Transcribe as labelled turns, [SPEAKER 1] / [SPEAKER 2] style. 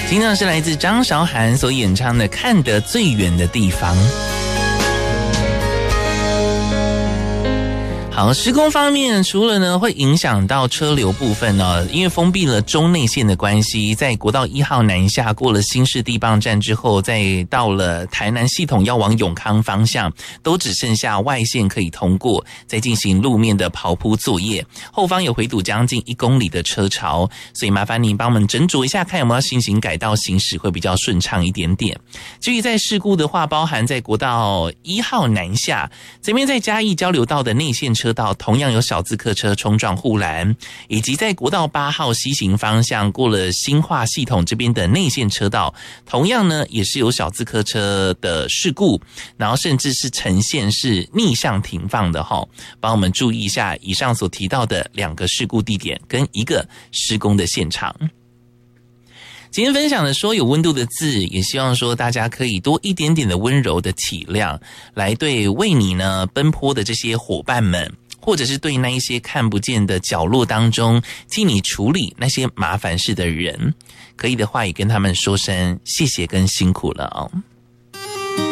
[SPEAKER 1] 听到是来自张韶涵所演唱的《看得最远的地方》。好，施工方面除了呢会影响到车流部分呢，因为封闭了中内线的关系，在国道1号南下过了新市地磅站之后，再到了台南系统要往永康方向，都只剩下外线可以通过，再进行路面的刨铺作业，后方有回堵将近1公里的车潮，所以麻烦您帮我们斟酌一下，看有没有进行改道行驶会比较顺畅一点点。至于在事故的话，包含在国道1号南下这边，在嘉义交流道的内线车道同样有小自客车冲撞护栏，以及在国道8号西行方向过了新化系统这边的内线车道，同样呢也是有小自客车的事故，然后甚至是呈现是逆向停放的齁，帮我们注意一下以上所提到的2个事故地点跟1个施工的现场。今天分享的说有温度的字，也希望说大家可以多一点点的温柔的体谅，来对为你呢奔波的这些伙伴们，或者是对那一些看不见的角落当中替你处理那些麻烦事的人，可以的话也跟他们说声谢谢跟辛苦了哦。